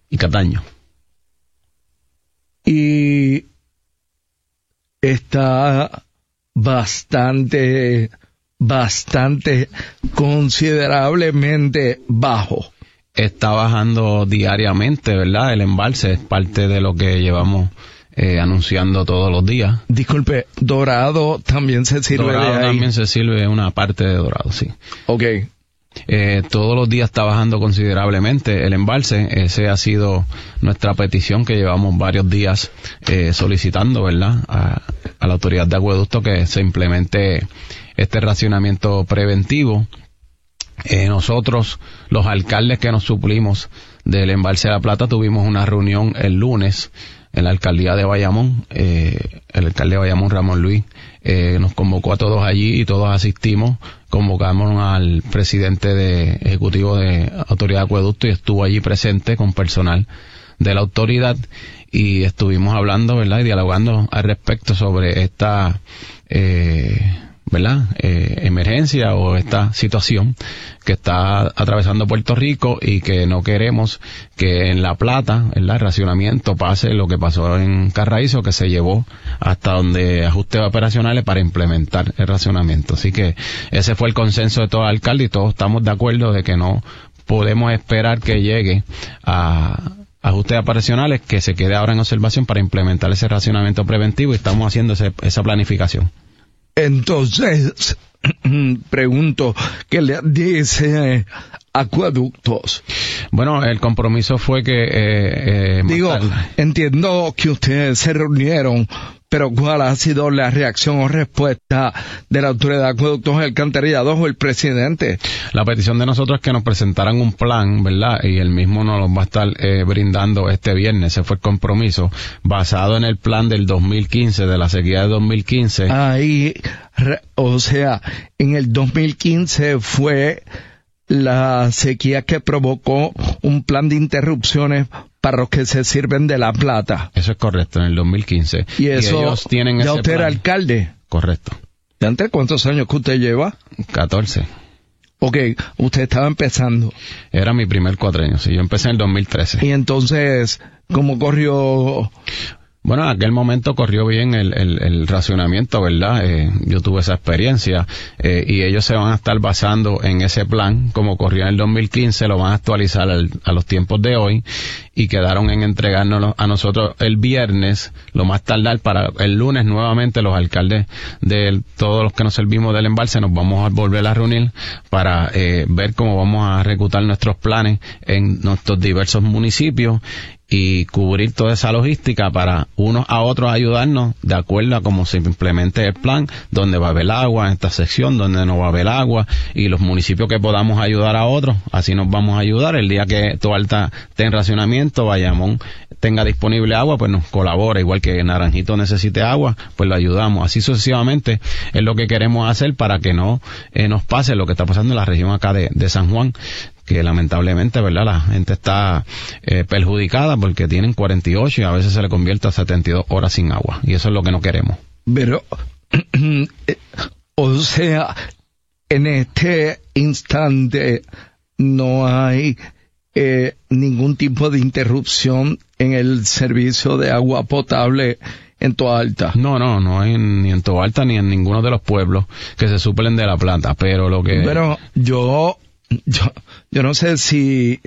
y Cataño. Y está bastante considerablemente bajo. Está bajando diariamente, ¿verdad? El embalse es parte de lo que llevamos anunciando todos los días. Disculpe, Dorado también se sirve Dorado de ahí. también se sirve una parte de Dorado, sí. Okay. Todos los días está bajando considerablemente el embalse. Ese ha sido nuestra petición que llevamos varios días solicitando, ¿verdad? A la autoridad de acueducto que se implemente este racionamiento preventivo. Nosotros, los alcaldes que nos suplimos del embalse de La Plata, tuvimos una reunión el lunes en la alcaldía de Bayamón. El alcalde de Bayamón, Ramón Luis, nos convocó a todos allí y todos asistimos. Convocamos al presidente ejecutivo de Autoridad de Acueducto y estuvo allí presente con personal de la autoridad y estuvimos hablando, ¿verdad? Y dialogando al respecto sobre esta emergencia o esta situación que está atravesando Puerto Rico y que no queremos que en La Plata, el racionamiento pase lo que pasó en Carraízo, que se llevó hasta donde ajustes operacionales para implementar el racionamiento. Así que ese fue el consenso de todos los alcaldes y todos estamos de acuerdo de que no podemos esperar que llegue a ajustes operacionales, que se quede ahora en observación para implementar ese racionamiento preventivo y estamos haciendo esa planificación. Entonces, pregunto, ¿qué le dice Acueductos? Bueno, el compromiso fue que... entiendo que ustedes se reunieron, pero ¿cuál ha sido la reacción o respuesta de la Autoridad de Acueductos y Alcantarillados o el presidente? La petición de nosotros es que nos presentaran un plan, ¿verdad? Y el mismo nos lo va a estar brindando este viernes. Ese fue el compromiso, basado en el plan del 2015, de la sequía de 2015. En el 2015 fue la sequía que provocó un plan de interrupciones para los que se sirven de La Plata. Eso es correcto, en el 2015. Y eso, ellos tienen ¿ya ese usted plan? era alcalde? Correcto. ¿De antes cuántos años que usted lleva? 14. Ok, usted estaba empezando. Era mi primer cuatrienio, sí, yo empecé en el 2013. Y entonces, ¿cómo corrió? Bueno, en aquel momento corrió bien el racionamiento, ¿verdad? Yo tuve esa experiencia y ellos se van a estar basando en ese plan, como corrió en el 2015, lo van a actualizar a los tiempos de hoy y quedaron en entregárnoslo a nosotros el viernes, lo más tardar para el lunes nuevamente los alcaldes de todos los que nos servimos del embalse nos vamos a volver a reunir para ver cómo vamos a ejecutar nuestros planes en nuestros diversos municipios y cubrir toda esa logística para unos a otros ayudarnos de acuerdo a cómo se implemente el plan, donde va a haber agua en esta sección, donde no va a haber agua, y los municipios que podamos ayudar a otros, así nos vamos a ayudar. El día que Toalta esté en racionamiento, Bayamón tenga disponible agua, pues nos colabora, igual que Naranjito necesite agua, pues lo ayudamos. Así sucesivamente es lo que queremos hacer para que no nos pase lo que está pasando en la región acá de San Juan, que lamentablemente, ¿verdad? La gente está perjudicada porque tienen 48 y a veces se le convierte a 72 horas sin agua. Y eso es lo que no queremos. Pero, en este instante no hay ningún tipo de interrupción en el servicio de agua potable en Toalta. No hay ni en Toalta ni en ninguno de los pueblos que se suplen de La Plata, pero lo que... Pero yo no sé si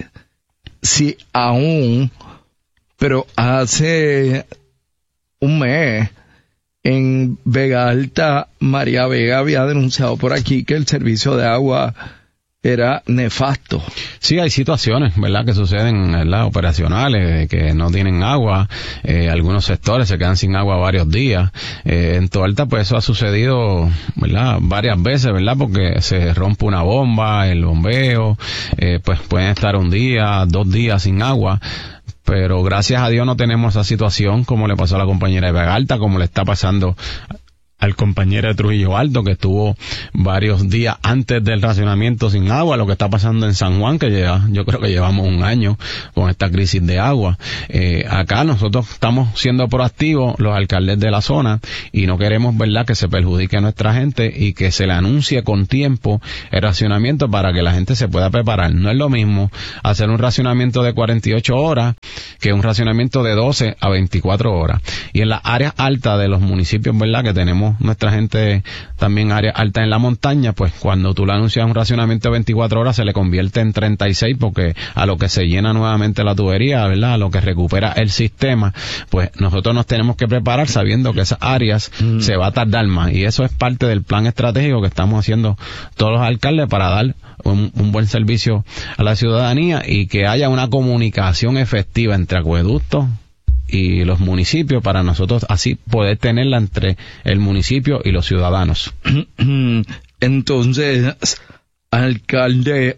aún, pero hace un mes en Vega Alta, María Vega había denunciado por aquí que el servicio de agua era nefasto. Sí, hay situaciones, ¿verdad?, que suceden, ¿verdad?, operacionales, que no tienen agua, algunos sectores se quedan sin agua varios días. En Toalta, pues eso ha sucedido, ¿verdad?, varias veces, ¿verdad?, porque se rompe una bomba, el bombeo, pues pueden estar un día, 2 días sin agua. Pero gracias a Dios no tenemos esa situación como le pasó a la compañera de Vega Alta, como le está pasando al compañero de Trujillo Alto, que estuvo varios días antes del racionamiento sin agua, lo que está pasando en San Juan, que yo creo que llevamos un año con esta crisis de agua. Acá nosotros estamos siendo proactivos, los alcaldes de la zona, y no queremos, ¿verdad?, que se perjudique a nuestra gente y que se le anuncie con tiempo el racionamiento para que la gente se pueda preparar. No es lo mismo hacer un racionamiento de 48 horas que un racionamiento de 12 a 24 horas. Y en las áreas altas de los municipios, ¿verdad?, que tenemos nuestra gente también área alta en la montaña, pues cuando tú le anuncias un racionamiento de 24 horas se le convierte en 36, porque a lo que se llena nuevamente la tubería, ¿verdad?, a lo que recupera el sistema, pues nosotros nos tenemos que preparar sabiendo que esas áreas se va a tardar más, y eso es parte del plan estratégico que estamos haciendo todos los alcaldes para dar un buen servicio a la ciudadanía y que haya una comunicación efectiva entre acueductos y los municipios, para nosotros así poder tenerla entre el municipio y los ciudadanos. Entonces, alcalde,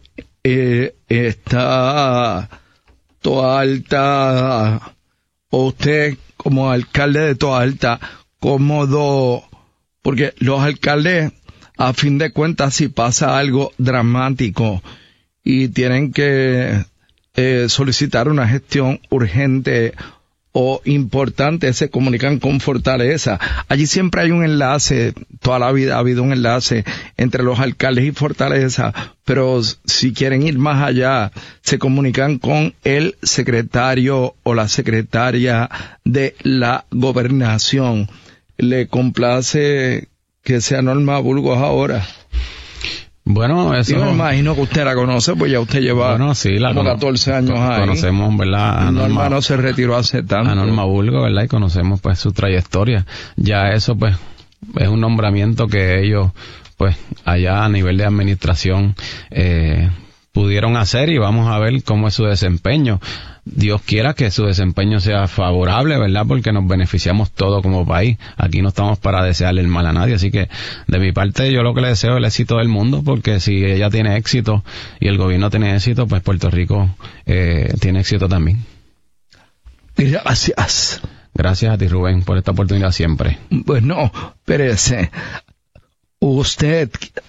está Toa Alta, usted como alcalde de Toa Alta, cómodo, porque los alcaldes, a fin de cuentas, si pasa algo dramático y tienen que solicitar una gestión urgente o importante, se comunican con Fortaleza. Allí siempre hay un enlace, toda la vida ha habido un enlace entre los alcaldes y Fortaleza, pero si quieren ir más allá, se comunican con el secretario o la secretaria de la gobernación. ¿Le complace que sea Norma Burgos ahora? Bueno, eso... Yo me imagino que usted la conoce, pues ya usted lleva como 14 años ahí. Conocemos, ¿verdad? Norma no se retiró hace tanto. A Norma Burgos, ¿verdad? Y conocemos, pues, su trayectoria. Ya eso, pues, es un nombramiento que ellos, pues, allá a nivel de administración, pudieron hacer, y vamos a ver cómo es su desempeño. Dios quiera que su desempeño sea favorable, ¿verdad? Porque nos beneficiamos todos como país. Aquí no estamos para desearle el mal a nadie, así que de mi parte yo lo que le deseo es el éxito del mundo, porque si ella tiene éxito y el gobierno tiene éxito, pues Puerto Rico tiene éxito también. Gracias. Gracias a ti, Rubén, por esta oportunidad siempre. Bueno, espérese. Usted,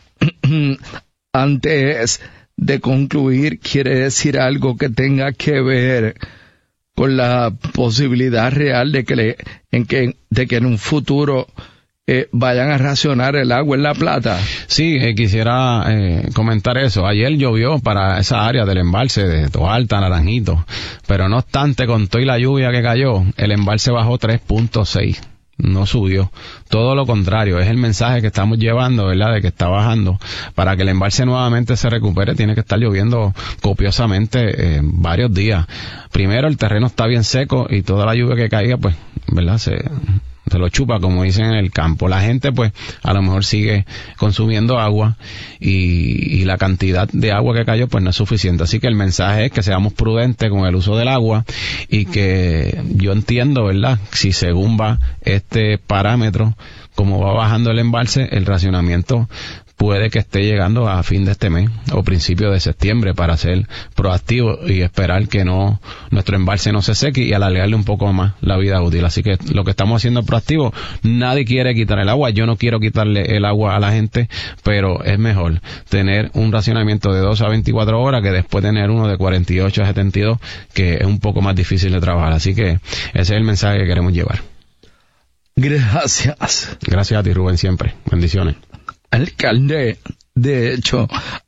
antes de concluir, quiere decir algo que tenga que ver con la posibilidad real de que en un futuro vayan a racionar el agua en La Plata. Sí, quisiera comentar eso. Ayer llovió para esa área del embalse de Toa Alta, Naranjito, pero no obstante, con toda la lluvia que cayó, el embalse bajó 3.6. No subió, todo lo contrario, es el mensaje que estamos llevando, ¿verdad?, de que está bajando. Para que el embalse nuevamente se recupere tiene que estar lloviendo copiosamente varios días. Primero, el terreno está bien seco y toda la lluvia que caiga, pues, ¿verdad?, se lo chupa, como dicen en el campo. La gente, pues, a lo mejor sigue consumiendo agua y la cantidad de agua que cayó, pues, no es suficiente. Así que el mensaje es que seamos prudentes con el uso del agua y que yo entiendo, ¿verdad?, si según va este parámetro, como va bajando el embalse, el racionamiento puede que esté llegando a fin de este mes o principio de septiembre, para ser proactivo y esperar que nuestro embalse no se seque y alargarle un poco más la vida útil. Así que lo que estamos haciendo es proactivo. Nadie quiere quitar el agua, yo no quiero quitarle el agua a la gente, pero es mejor tener un racionamiento de 12 a 24 horas que después tener uno de 48 a 72, que es un poco más difícil de trabajar. Así que ese es el mensaje que queremos llevar. Gracias. Gracias a ti, Rubén, siempre. Bendiciones. Alcalde, de hecho,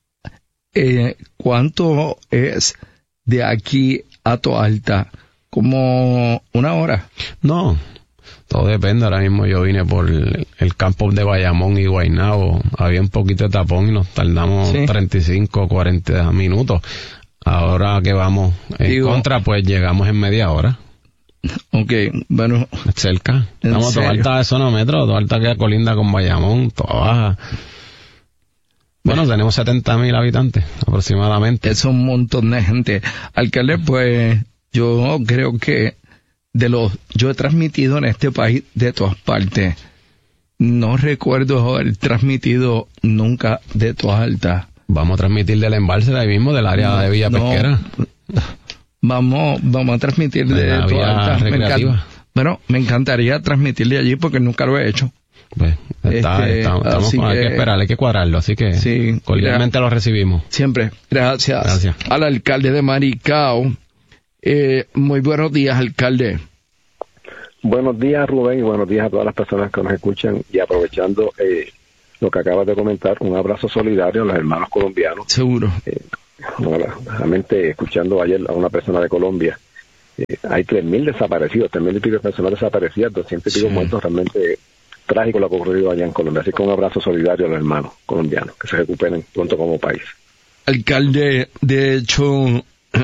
¿cuánto es de aquí a Toa Alta? ¿Como una hora? No, todo depende. Ahora mismo yo vine por el campo de Bayamón y Guaynabo. Había un poquito de tapón y nos tardamos 35, 40 minutos. Ahora que vamos contra, pues llegamos en media hora. Ok, bueno. Cerca. Estamos Toa Alta de sonómetro, Toa Alta que colinda con Bayamón, Toa Baja. Bueno, tenemos 70,000 habitantes aproximadamente. Es un montón de gente. Alcalde, pues yo creo que yo he transmitido en este país de todas partes. No recuerdo haber transmitido nunca de Toa Alta. Vamos a transmitir del embalse de ahí mismo, del área de Villa Pesquera. Vamos a transmitir de Toa Alta. Recreativa. Bueno, me encantaría transmitir de allí porque nunca lo he hecho. Pues estamos con, hay que esperar, hay que cuadrarlo, así que sí, cordialmente lo recibimos. Siempre. Gracias. Al alcalde de Maricao. Muy buenos días, alcalde. Buenos días, Rubén, y buenos días a todas las personas que nos escuchan. Y aprovechando lo que acabas de comentar, un abrazo solidario a los hermanos colombianos. Seguro. Realmente, escuchando ayer a una persona de Colombia, hay 3.000 desaparecidos, 3.000 y pico de personas desaparecidas, 200 y pico muertos. Realmente trágico lo que ha ocurrido allá en Colombia. Así que un abrazo solidario a los hermanos colombianos, que se recuperen pronto como país. Alcalde, de hecho,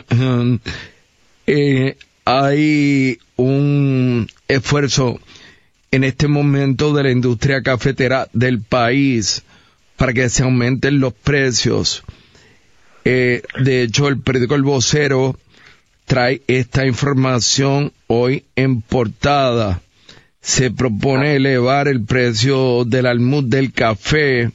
hay un esfuerzo en este momento de la industria cafetera del país para que se aumenten los precios. De hecho, el periódico El Vocero trae esta información hoy en portada. Se propone elevar el precio del almud del café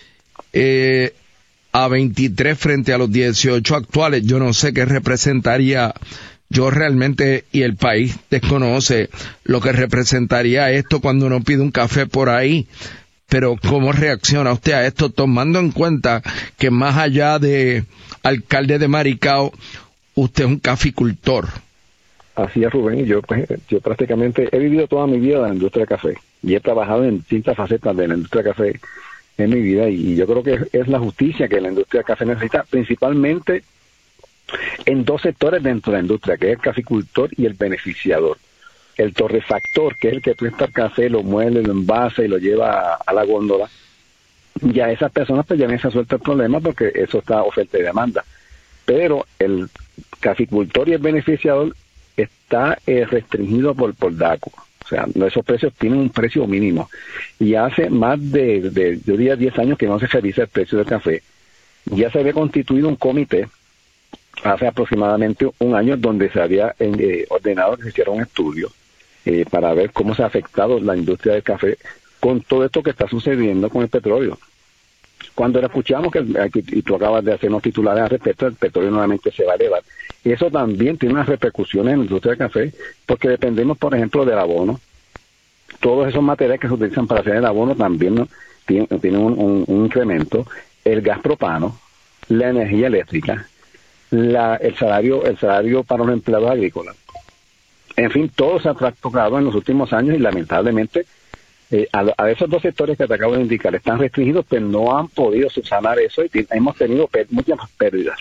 a 23 frente a los 18 actuales. Yo no sé qué representaría, yo realmente, y el país desconoce lo que representaría esto cuando uno pide un café por ahí. Pero ¿cómo reacciona usted a esto, tomando en cuenta que más allá de alcalde de Maricao, usted es un caficultor? Así es, Rubén, y yo prácticamente he vivido toda mi vida en la industria del café y he trabajado en distintas facetas de la industria del café en mi vida, y yo creo que es la justicia que la industria del café necesita, principalmente en dos sectores dentro de la industria, que es el caficultor y el beneficiador. El torrefactor, que es el que tuesta el café, lo muele, lo envasa y lo lleva a la góndola, ya esas personas pues ya no se suelta el problema porque eso está oferta y demanda. Pero el caficultor y el beneficiador está restringido por DACO. O sea, esos precios tienen un precio mínimo. Y hace más de yo diría 10 años que no se revisa el precio del café. Ya se había constituido un comité hace aproximadamente un año donde se había ordenado que se hiciera un estudio para ver cómo se ha afectado la industria del café con todo esto que está sucediendo con el petróleo. Cuando escuchamos y tú acabas de hacernos titulares al respecto, el petróleo nuevamente se va a elevar. Y eso también tiene unas repercusiones en la industria del café, porque dependemos, por ejemplo, del abono. Todos esos materiales que se utilizan para hacer el abono también, ¿no?, tienen un incremento. El gas propano, la energía eléctrica, el salario para los empleados agrícolas. En fin, todo se ha tocado en los últimos años y lamentablemente a esos dos sectores que te acabo de indicar están restringidos, pero no han podido subsanar eso y hemos tenido muchas pérdidas.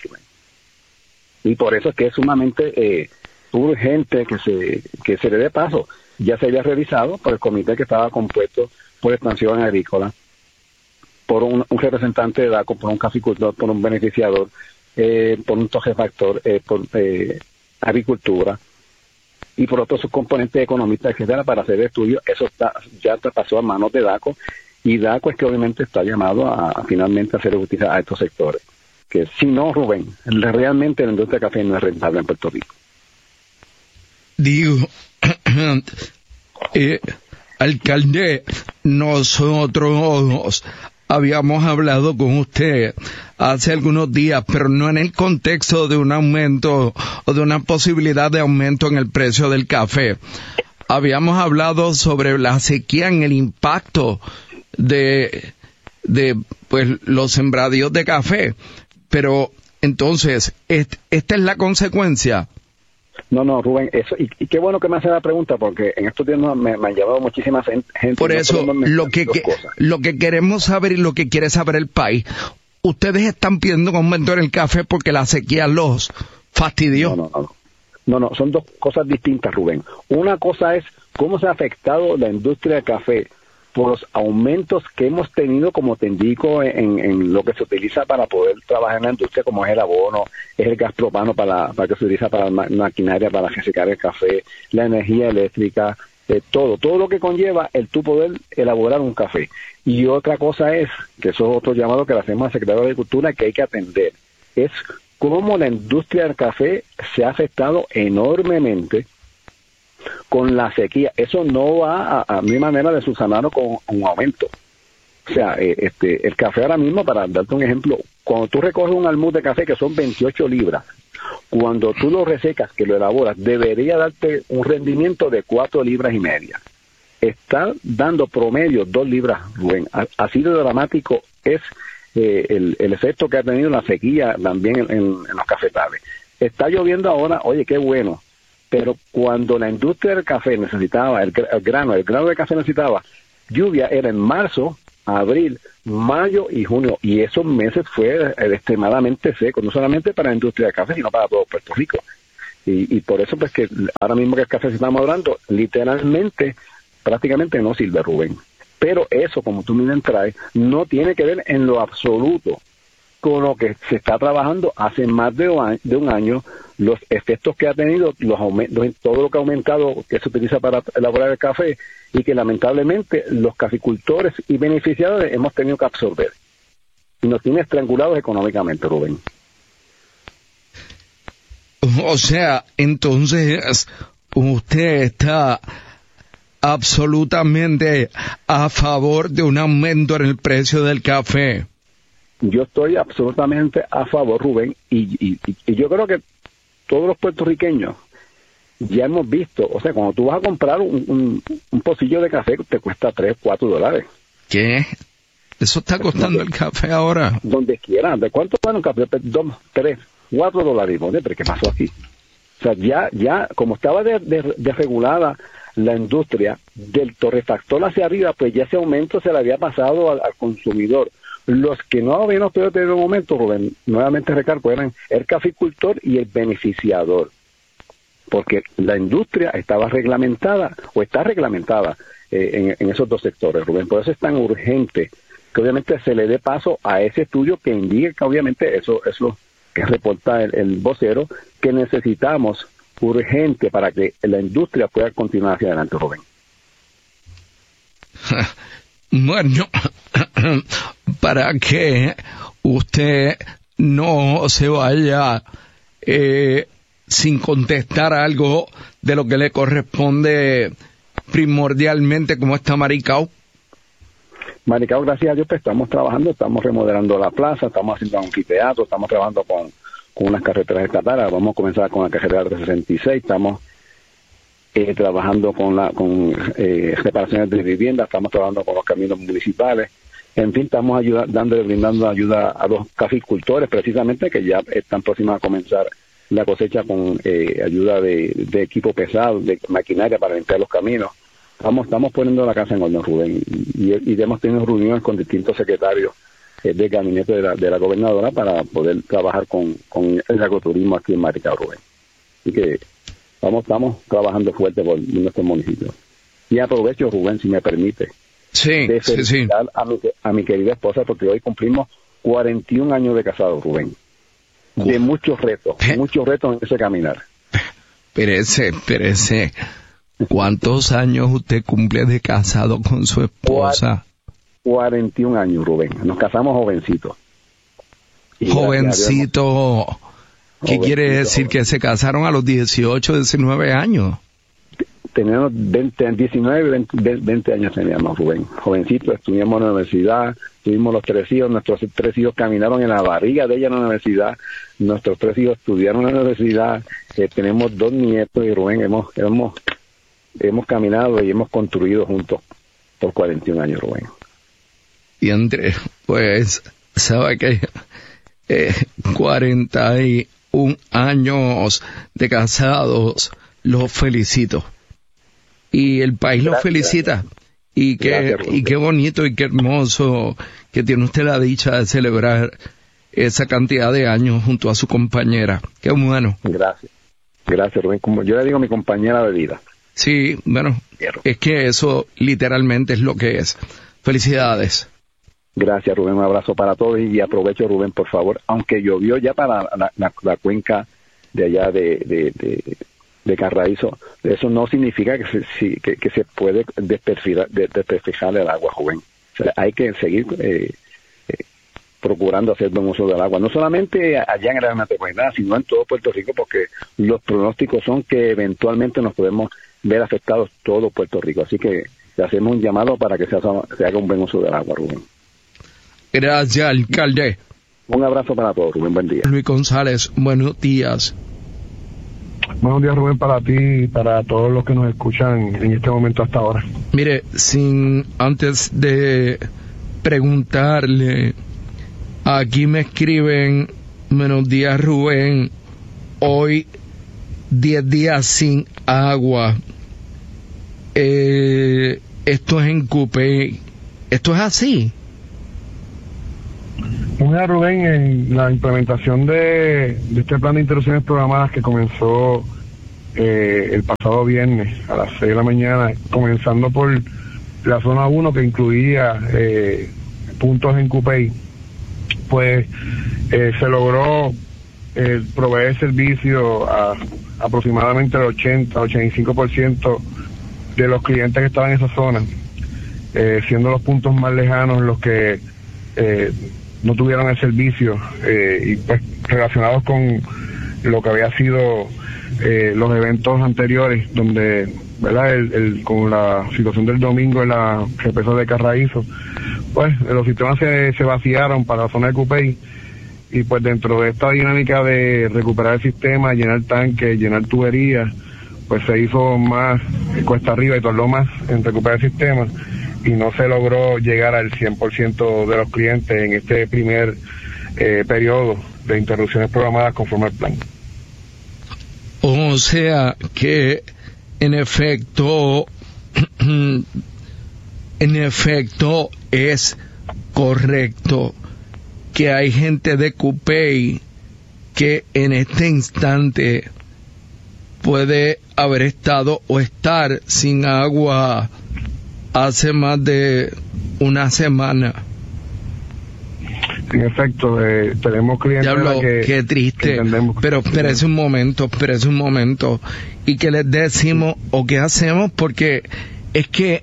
Y por eso es que es sumamente urgente que se le dé paso. Ya se había revisado por el comité que estaba compuesto por Expansión Agrícola, por un representante de DACO, por un caficultor, por un beneficiador, por un torrefactor, por agricultura y por otros subcomponentes economistas, etcétera, para hacer estudios. Eso ya pasó a manos de DACO, y DACO es que obviamente está llamado a finalmente hacer justicia a estos sectores. Que si no, Rubén, realmente la industria del café no es rentable en Puerto Rico. Digo, alcalde, nosotros habíamos hablado con usted hace algunos días, pero no en el contexto de un aumento o de una posibilidad de aumento en el precio del café. Habíamos hablado sobre la sequía, en el impacto de pues los sembradíos de café. Pero entonces, ¿esta es la consecuencia? No, Rubén, eso, y qué bueno que me hace la pregunta, porque en estos días me han llevado muchísima gente. Por eso, lo que queremos saber y lo que quiere saber el país, ustedes están pidiendo un aumento en el café porque la sequía los fastidió. No, son dos cosas distintas, Rubén. Una cosa es cómo se ha afectado la industria del café por los aumentos que hemos tenido, como te indico, en lo que se utiliza para poder trabajar en la industria, como es el abono, es el gas propano para que se utiliza para la maquinaria, para resecar el café, la energía eléctrica, todo lo que conlleva el tú poder elaborar un café. Y otra cosa es, que eso es otro llamado que le hacemos al secretario de Agricultura, que hay que atender, es cómo la industria del café se ha afectado enormemente con la sequía. Eso no va a mi manera de subsanarlo con un aumento. O sea, el café ahora mismo, para darte un ejemplo, cuando tú recoges un almud de café que son 28 libras, cuando tú lo resecas, que lo elaboras, debería darte un rendimiento de 4,5 libras. está dando promedio 2 libras, Rubén. Así de dramático es el efecto que ha tenido la sequía también en los cafetales. Está lloviendo ahora, oye, qué bueno, pero cuando la industria del café necesitaba, el grano de café necesitaba lluvia, era en marzo, abril, mayo y junio, y esos meses fue extremadamente seco, no solamente para la industria del café, sino para todo Puerto Rico. Y por eso pues que ahora mismo que el café se está madurando, literalmente, prácticamente no sirve, Rubén. Pero eso, como tú mismo traes, no tiene que ver en lo absoluto con lo que se está trabajando hace más de un año, los efectos que ha tenido, todo lo que ha aumentado, que se utiliza para elaborar el café, y que lamentablemente los caficultores y beneficiarios hemos tenido que absorber. Y nos tiene estrangulados económicamente, Rubén. O sea, entonces usted está absolutamente a favor de un aumento en el precio del café. Yo estoy absolutamente a favor, Rubén, y yo creo que todos los puertorriqueños ya hemos visto, o sea, cuando tú vas a comprar un pocillo de café, te cuesta $3, $4. ¿Qué? ¿Eso está costando el café ahora? Donde quiera. ¿De cuánto vale un café? $2, $3, $4. ¿Pero qué pasó aquí? O sea, ya como estaba desregulada la industria del torrefactor hacia arriba, pues ya ese aumento se le había pasado al consumidor. Los que no habían podido tener un aumento, Rubén, nuevamente recargo, eran el caficultor y el beneficiador, porque la industria estaba reglamentada, o está reglamentada en esos dos sectores, Rubén. Por eso es tan urgente que obviamente se le dé paso a ese estudio que indique que obviamente eso es lo que reporta el vocero, que necesitamos urgente para que la industria pueda continuar hacia adelante, Rubén. Bueno, para que usted no se vaya sin contestar algo de lo que le corresponde primordialmente, ¿cómo está Maricao? Maricao, gracias a Dios, pues estamos trabajando, estamos remodelando la plaza, estamos haciendo un anfiteatro, estamos trabajando con unas carreteras estatales. Vamos a comenzar con la carretera 366, estamos trabajando con reparaciones de viviendas, estamos trabajando con los caminos municipales. En fin, estamos brindando ayuda a los caficultores, precisamente, que ya están próximos a comenzar la cosecha con ayuda de equipo pesado, de maquinaria para limpiar los caminos. Estamos poniendo la casa en orden, Rubén, y hemos tenido reuniones con distintos secretarios del gabinete de la gobernadora para poder trabajar con el agroturismo aquí en Maricao, Rubén. Así que estamos trabajando fuerte por nuestro municipio. Y aprovecho, Rubén, si me permite, de felicitar a mi querida esposa, porque hoy cumplimos 41 años de casado, Rubén. De muchos retos en ese caminar. Espérese. ¿Cuántos años usted cumple de casado con su esposa? 41 años, Rubén. Nos casamos jovencitos. Jovencito. ¿Qué quiere decir? ¿Que se casaron a los 18, 19 años? Teníamos 19, 20 años teníamos, Rubén. Jovencitos, estudiamos en la universidad, tuvimos los 3 hijos, nuestros 3 hijos caminaron en la barriga de ella en la universidad, nuestros 3 hijos estudiaron en la universidad, tenemos 2 nietos y Rubén, hemos caminado y hemos construido juntos por 41 años, Rubén. Y Andrés, pues, sabe que 41 años de casados, los felicito. Y el país los felicita. Y qué bonito y qué hermoso que tiene usted la dicha de celebrar esa cantidad de años junto a su compañera. Qué bueno. Gracias, Rubén. Como yo le digo, mi compañera de vida. Sí, bueno, es que eso literalmente es lo que es. Felicidades. Gracias, Rubén. Un abrazo para todos y aprovecho, Rubén, por favor. Aunque llovió ya para la cuenca de allá de Carraízo, eso no significa que se puede desperdigar el agua, Rubén. O sea, hay que seguir procurando hacer buen uso del agua, no solamente allá en la metropolitana, sino en todo Puerto Rico, porque los pronósticos son que eventualmente nos podemos ver afectados todo Puerto Rico. Así que le hacemos un llamado para que se haga un buen uso del agua, Rubén. Gracias, alcalde. Un abrazo para todos, Rubén. Buen día. Luis González, buenos días. Buenos días, Rubén, para ti y para todos los que nos escuchan en este momento hasta ahora. Mire, antes de preguntarle, aquí me escriben: buenos días, Rubén, hoy 10 días sin agua. Esto es en Cupey. ¿Esto es así? Mira, Rubén, en la implementación de este plan de interrupciones programadas que comenzó el pasado viernes a las 6 de la mañana, comenzando por la zona 1, que incluía puntos en Cupey, pues se logró proveer servicio a aproximadamente el 80-85% de los clientes que estaban en esa zona, siendo los puntos más lejanos los que no tuvieron el servicio, y pues relacionados con lo que había sido los eventos anteriores, donde, ¿verdad?, con la situación del domingo en la represa de Carraízo, pues los sistemas se vaciaron para la zona de Cupey, y pues dentro de esta dinámica de recuperar el sistema, llenar tanques, llenar tuberías, pues se hizo más cuesta arriba y tardó más en recuperar el sistema, y no se logró llegar al 100% de los clientes en este primer periodo de interrupciones programadas conforme al plan. O sea que en efecto es correcto que hay gente de Cupey que en este instante puede haber estado o estar sin agua hace más de una semana. En efecto, tenemos clientes Diablo, que qué triste. Pero espérese un momento. ¿Y qué les decimos o qué hacemos? Porque es que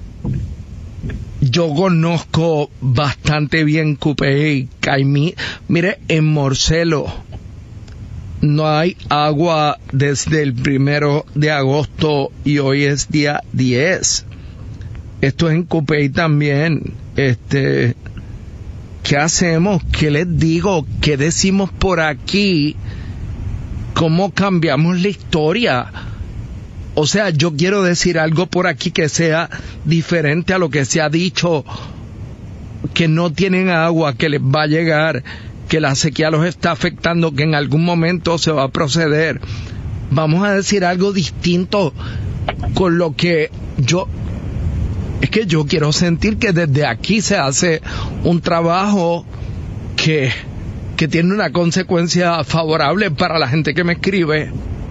yo conozco bastante bien Cupey, Caimí. Mire, en Morcelo no hay agua desde el 1 de agosto y hoy es día 10. Esto es en Cupey también. ¿Qué hacemos? ¿Qué les digo? ¿Qué decimos por aquí? ¿Cómo cambiamos la historia? O sea, yo quiero decir algo por aquí que sea diferente a lo que se ha dicho, que no tienen agua, que les va a llegar, que la sequía los está afectando, que en algún momento se va a proceder. Vamos a decir algo distinto con lo que es que yo quiero sentir que desde aquí se hace un trabajo que tiene una consecuencia favorable para la gente que me escribe.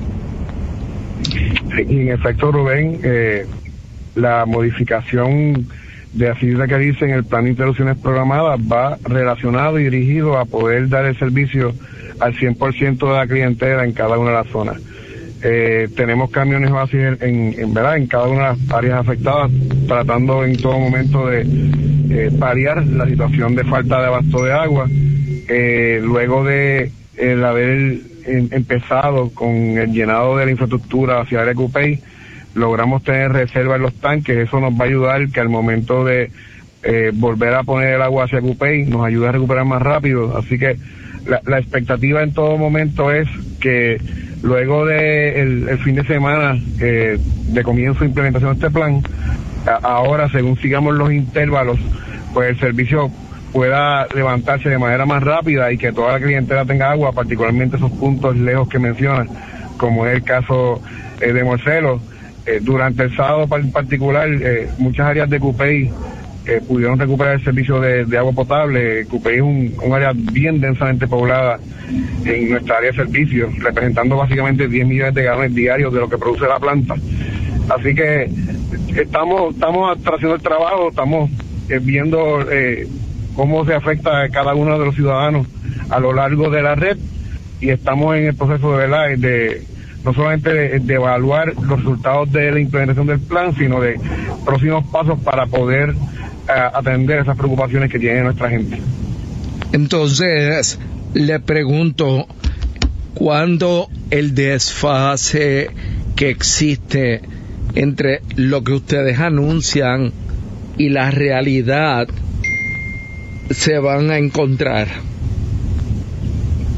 Y en efecto, Rubén, la modificación de así que dice en el plan de interrupciones programadas va relacionado y dirigido a poder dar el servicio al 100% de la clientela en cada una de las zonas. Tenemos camiones vacíos en cada una de las áreas afectadas, tratando en todo momento de paliar la situación de falta de abasto de agua. Luego de haber empezado con el llenado de la infraestructura hacia el Cupey, logramos tener reserva en los tanques. Eso nos va a ayudar que al momento de volver a poner el agua hacia Cupey nos ayude a recuperar más rápido. Así que la expectativa en todo momento es que luego de el fin de semana de comienzo de implementación de este plan, ahora según sigamos los intervalos, pues el servicio pueda levantarse de manera más rápida y que toda la clientela tenga agua, particularmente esos puntos lejos que mencionan, como es el caso de Morcelo. Durante el sábado en particular, muchas áreas de Cupey pudieron recuperar el servicio de agua potable. Cupey es un área bien densamente poblada en nuestra área de servicio, representando básicamente 10 millones de galones diarios de lo que produce la planta. Así que estamos haciendo el trabajo, estamos viendo cómo se afecta a cada uno de los ciudadanos a lo largo de la red, y estamos en el proceso de no solamente de evaluar los resultados de la implementación del plan, sino de próximos pasos para poder atender esas preocupaciones que tiene nuestra gente. Entonces, le pregunto, ¿cuándo el desfase que existe entre lo que ustedes anuncian y la realidad se van a encontrar?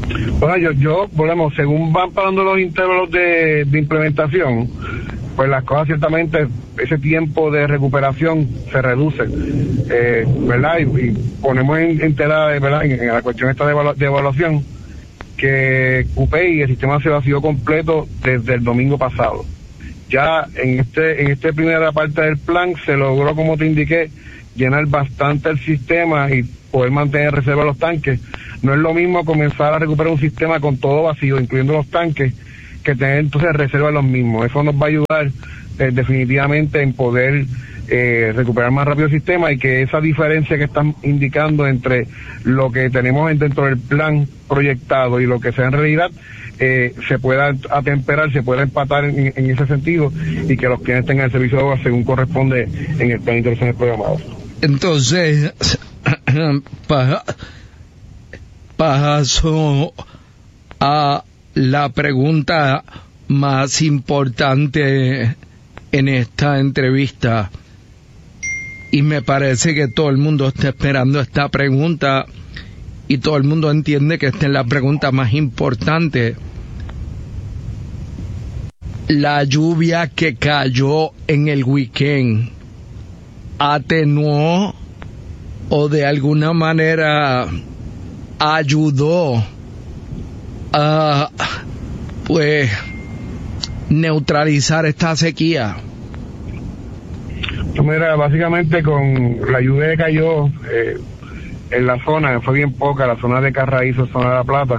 Bueno, volvemos, según van pasando los intervalos de implementación, pues las cosas ciertamente, ese tiempo de recuperación se reduce, ¿verdad? Y ponemos en tela, ¿verdad? En la cuestión esta de evaluación, que CUPEI y el sistema se vació completo desde el domingo pasado. Ya en esta primera parte del plan se logró, como te indiqué, llenar bastante el sistema y poder mantener reserva los tanques. No es lo mismo comenzar a recuperar un sistema con todo vacío, incluyendo los tanques, que tener entonces reserva los mismos. Eso nos va a ayudar definitivamente en poder recuperar más rápido el sistema, y que esa diferencia que están indicando entre lo que tenemos dentro del plan proyectado y lo que sea en realidad, se pueda atemperar, se pueda empatar en ese sentido, y que los clientes tengan el servicio de agua según corresponde en el plan de intervenciones programadas. Entonces, paso a la pregunta más importante en esta entrevista, y me parece que todo el mundo está esperando esta pregunta y todo el mundo entiende que esta es la pregunta más importante. La lluvia que cayó en el weekend atenuó o de alguna manera ayudó a pues neutralizar esta sequía. Mira, básicamente con la lluvia que cayó en la zona, fue bien poca, la zona de Carraízo, zona de La Plata,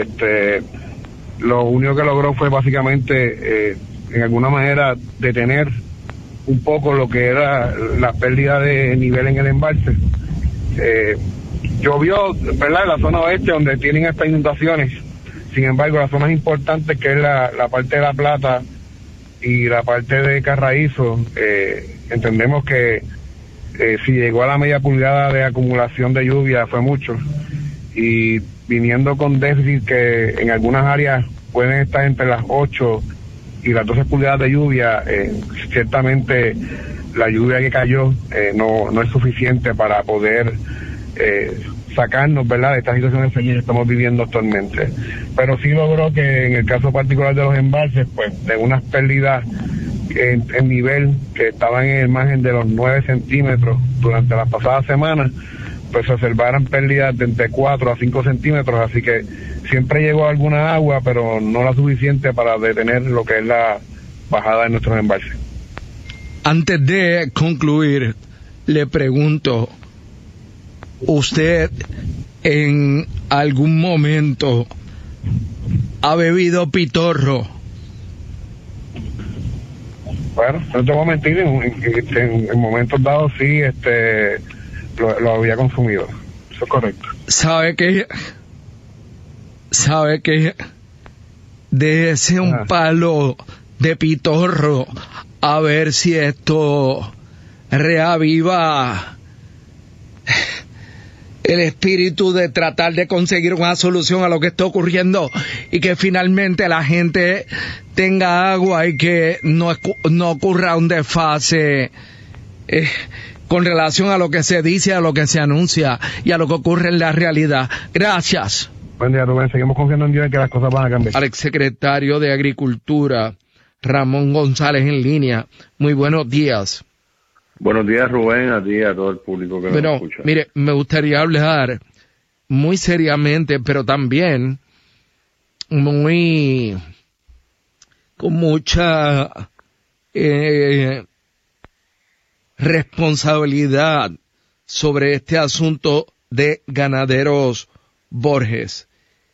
lo único que logró fue básicamente en alguna manera detener un poco lo que era la pérdida de nivel en el embalse. Llovió, ¿verdad?, en la zona oeste, donde tienen estas inundaciones. Sin embargo, las zonas importantes, que es la parte de La Plata y la parte de Carraízo, entendemos que si llegó a la media pulgada de acumulación de lluvia fue mucho, y viniendo con déficit que en algunas áreas pueden estar entre las 8 y las 12 pulgadas de lluvia, ciertamente la lluvia que cayó no es suficiente para poder sacarnos, ¿verdad?, de esta situación de sequía que estamos viviendo actualmente. Pero sí logró que en el caso particular de los embalses, pues de unas pérdidas en nivel que estaban en el margen de los 9 centímetros durante las pasadas semanas, pues se observaran pérdidas de entre 4 a 5 centímetros, así que siempre llegó alguna agua, pero no la suficiente para detener lo que es la bajada de nuestros embalses. Antes de concluir, le pregunto, ¿usted en algún momento ha bebido pitorro? Bueno, no te voy a mentir, en momentos dados sí, lo había consumido. Eso es correcto. ¿Sabe que déjese un palo de pitorro a ver si esto reaviva el espíritu de tratar de conseguir una solución a lo que está ocurriendo, y que finalmente la gente tenga agua y que no ocurra un desfase con relación a lo que se dice, a lo que se anuncia y a lo que ocurre en la realidad? Gracias. Buen día, Rubén. Seguimos confiando en Dios en que las cosas van a cambiar. Al exsecretario de Agricultura, Ramón González, en línea. Muy buenos días. Buenos días, Rubén, a ti y a todo el público que nos escucha. Mire, me gustaría hablar muy seriamente, pero también con mucha responsabilidad sobre este asunto de Ganaderos Borges.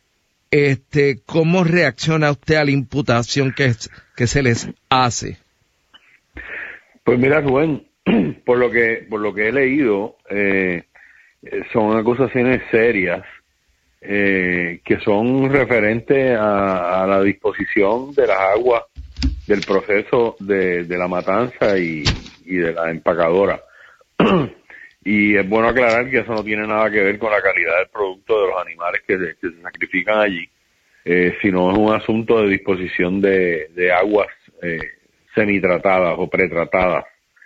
¿Cómo reacciona usted a la imputación que se les hace? Pues mira, Rubén, por lo que he leído, son acusaciones serias que son referentes a la disposición de las aguas del proceso de la matanza y de la empacadora. Y es bueno aclarar que eso no tiene nada que ver con la calidad del producto de los animales que se sacrifican allí, sino es un asunto de disposición de aguas semitratadas o pretratadas.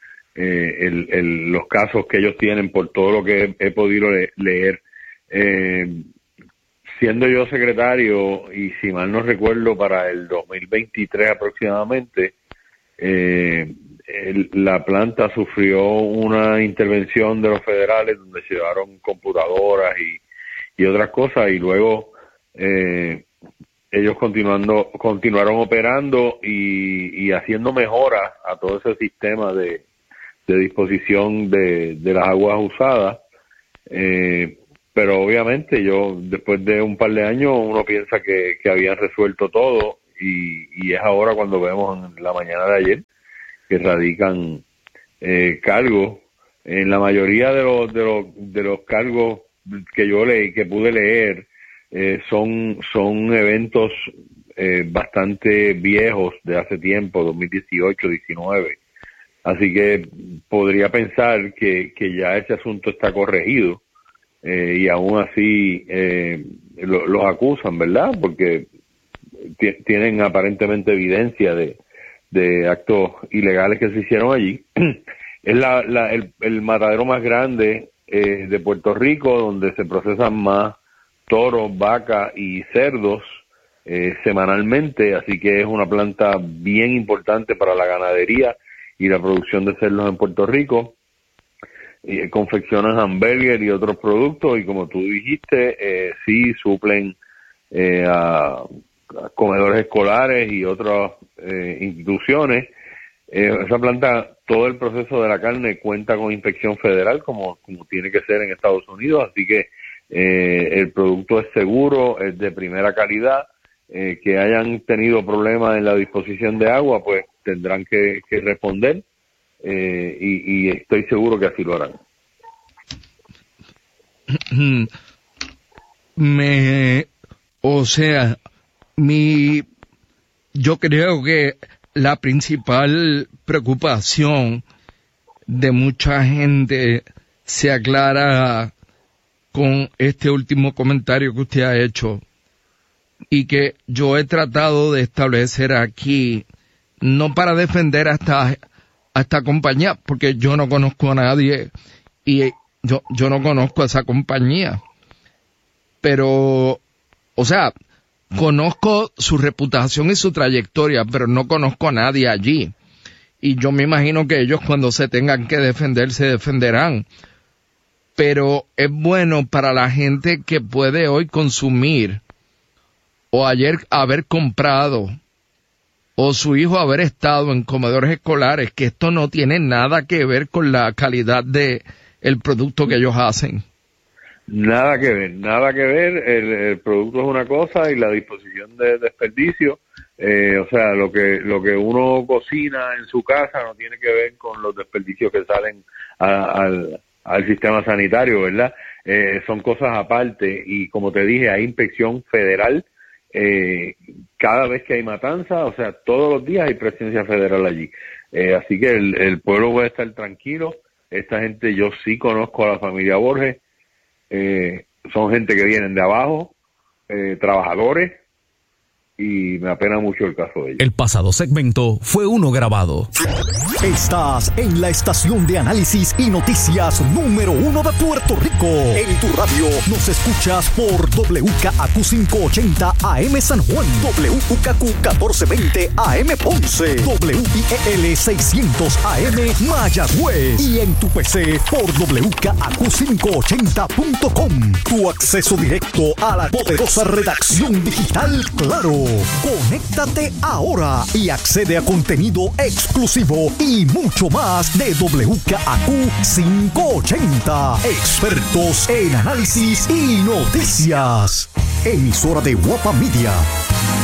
Los casos que ellos tienen, por todo lo que he podido leer, siendo yo secretario, y si mal no recuerdo, para el 2023 aproximadamente, la planta sufrió una intervención de los federales donde se llevaron computadoras y otras cosas, y luego ellos continuaron operando y haciendo mejoras a todo ese sistema de disposición de las aguas usadas, pero obviamente después de un par de años uno piensa que habían resuelto todo, y es ahora cuando vemos en la mañana de ayer que radican cargos. En la mayoría de los cargos que yo leí, que pude leer, son eventos bastante viejos de hace tiempo, 2018, 19. Así que podría pensar que ya ese asunto está corregido, y aún así los acusan, ¿verdad? Porque tienen aparentemente evidencia de actos ilegales que se hicieron allí. Es el matadero más grande de Puerto Rico, donde se procesan más toros, vacas y cerdos semanalmente, así que es una planta bien importante para la ganadería y la producción de cerdos en Puerto Rico. Confeccionan hamburgues y otros productos, y como tú dijiste, sí suplen a comedores escolares y otras instituciones. Esa planta, todo el proceso de la carne cuenta con inspección federal, como tiene que ser en Estados Unidos, así que el producto es seguro, es de primera calidad. Que hayan tenido problemas en la disposición de agua, pues tendrán que responder, y estoy seguro que así lo harán. Yo creo que la principal preocupación de mucha gente se aclara con este último comentario que usted ha hecho, y que yo he tratado de establecer aquí, no para defender a esta compañía, porque yo no conozco a nadie y yo no conozco a esa compañía, pero, o sea, conozco su reputación y su trayectoria, pero no conozco a nadie allí, y yo me imagino que ellos, cuando se tengan que defender, se defenderán. Pero es bueno para la gente que puede hoy consumir, o ayer haber comprado, o su hijo haber estado en comedores escolares, que esto no tiene nada que ver con la calidad de el producto que ellos hacen. Nada que ver. El producto es una cosa y la disposición de desperdicio, o sea, lo que uno cocina en su casa no tiene que ver con los desperdicios que salen al sistema sanitario, ¿verdad? Son cosas aparte, y como te dije, hay inspección federal cada vez que hay matanza, o sea, todos los días hay presencia federal allí. Así que el pueblo puede estar tranquilo. Esta gente, yo sí conozco a la familia Borges, son gente que vienen de abajo, trabajadores, y me apena mucho el caso de ellos. El pasado segmento fue uno grabado. Estás en la estación de análisis y noticias número 1 de Puerto Rico. En tu radio nos escuchas por WKAQ 580 AM San Juan, WKQ 1420 AM Ponce, WIEL 600 AM Mayagüez, y en tu PC por WKAQ580.com. Tu acceso directo a la poderosa redacción digital Claro. Conéctate ahora y accede a contenido exclusivo y mucho más de WKAQ 580. Expertos en análisis y noticias. Emisora de Guapa Media.